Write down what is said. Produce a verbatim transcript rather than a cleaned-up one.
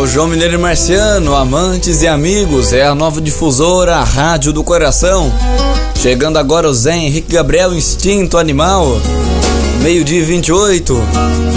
o João Mineiro e Marciano, amantes e amigos, é a nova difusora, a Rádio do Coração. Chegando agora o Zé Henrique Gabriel, Instinto Animal, meio-dia e vinte e oito.